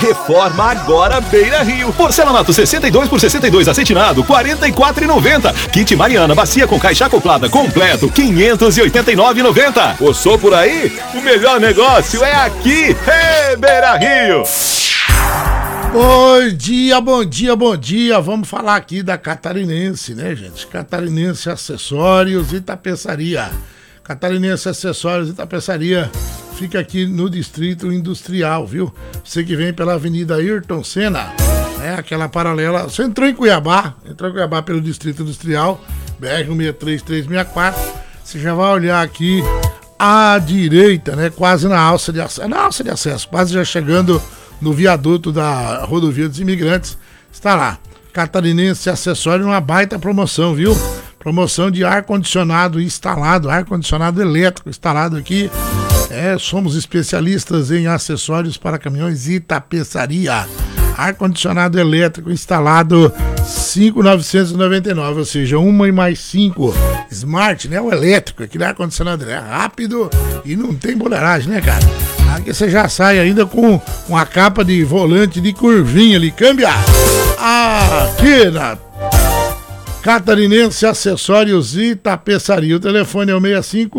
Reforma agora Beira Rio. Porcelanato 62 por 62 acetinado, R$ 44,90. Kit Mariana bacia com caixa acoplada completo, R$ 589,90. Passou por aí? O melhor negócio é aqui. Beira Rio. Bom dia, bom dia, bom dia. Vamos falar aqui da Catarinense, né, gente? Catarinense Acessórios e Tapeçaria. Catarinense Acessórios e Tapeçaria fica aqui no Distrito Industrial, viu? Você que vem pela Avenida Ayrton Senna, aquela paralela. Você entrou em Cuiabá pelo Distrito Industrial, BR-163-364. Você já vai olhar aqui à direita, né? Quase na alça de acesso, quase já chegando no viaduto da Rodovia dos Imigrantes. Está lá, Catarinense Acessório, uma baita promoção, viu? Promoção de ar-condicionado instalado, ar-condicionado elétrico instalado aqui. Somos especialistas em acessórios para caminhões e tapeçaria. Ar-condicionado elétrico instalado, 5.999, ou seja, uma e mais 5. Smart, né? O elétrico, aquele ar-condicionado é rápido e não tem boleiragem, né, cara? Aqui você já sai ainda com uma capa de volante de curvinha ali, câmbio. Aqui na Catarinense Acessórios e Tapeçaria. O telefone é o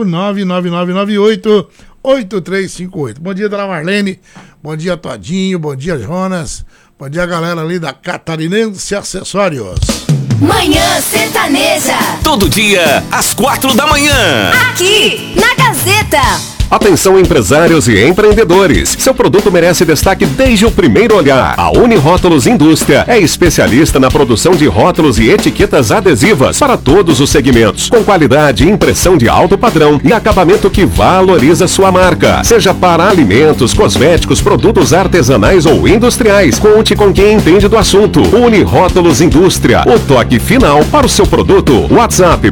65999988358. Bom dia, dona Marlene. Bom dia, Todinho. Bom dia, Jonas. Bom dia, galera ali da Catarinense Acessórios. Manhã Sertaneja. Todo dia, às 4 da manhã. Aqui, na Gazeta. Atenção, empresários e empreendedores. Seu produto merece destaque desde o primeiro olhar. A Unirótulos Indústria é especialista na produção de rótulos e etiquetas adesivas para todos os segmentos, com qualidade e impressão de alto padrão e acabamento que valoriza sua marca. Seja para alimentos, cosméticos, produtos artesanais ou industriais, conte com quem entende do assunto. Unirótulos Indústria, o toque final para o seu produto. WhatsApp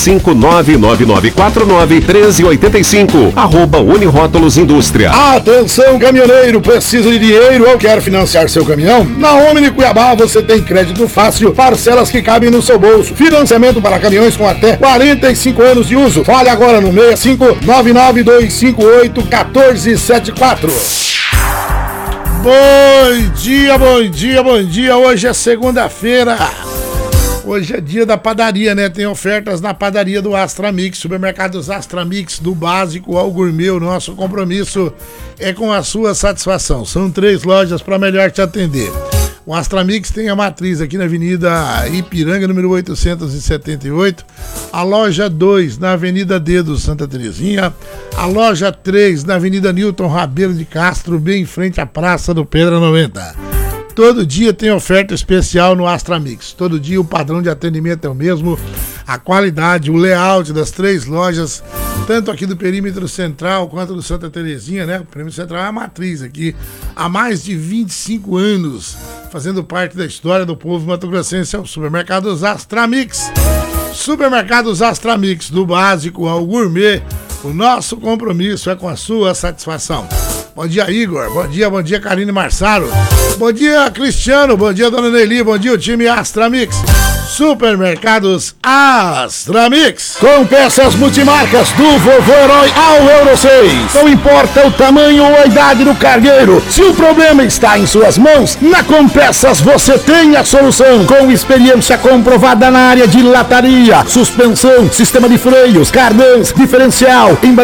65999491385, @Unirótulos Indústria. Atenção, caminhoneiro, precisa de dinheiro ou quer financiar seu caminhão? Na Omni Cuiabá você tem crédito fácil, parcelas que cabem no seu bolso, financiamento para caminhões com até 45 anos de uso. Fale agora no 65-99258-1474. Bom dia, bom dia, bom dia. Hoje é segunda-feira. Hoje é dia da padaria, né? Tem ofertas na padaria do Astra Mix, supermercados Astra Mix, do básico ao gourmet. O nosso compromisso é com a sua satisfação. São 3 lojas para melhor te atender. O Astra Mix tem a matriz aqui na Avenida Ipiranga, número 878. A loja 2 na Avenida Dedo, Santa Terezinha. A loja 3 na Avenida Newton Rabelo de Castro, bem em frente à Praça do Pedra 90. Todo dia tem oferta especial no Astra Mix. Todo dia o padrão de atendimento é o mesmo. A qualidade, o layout das 3 lojas, tanto aqui do perímetro central quanto do Santa Terezinha, né? O perímetro central é a matriz aqui. Há mais de 25 anos, fazendo parte da história do povo mato-grossense, é o Supermercados Astra Mix. Supermercados Astra Mix, do básico ao gourmet. O nosso compromisso é com a sua satisfação. Bom dia, Igor. Bom dia, Karine Marsaro. Bom dia, Cristiano. Bom dia, dona Nelly. Bom dia, o time Astra Mix. Supermercados Astra Mix. Com peças multimarcas do Vovô Herói ao Euro 6. Não importa o tamanho ou a idade do cargueiro, se o problema está em suas mãos, na Compeças você tem a solução. Com experiência comprovada na área de lataria, suspensão, sistema de freios, cardãs, diferencial,